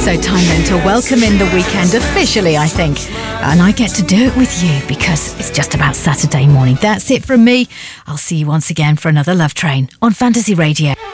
So time then to welcome in the weekend officially, I think. And I get to do it with you because it's just about Saturday morning. That's it from me. I'll see you once again for another Love Train on Fantasy Radio.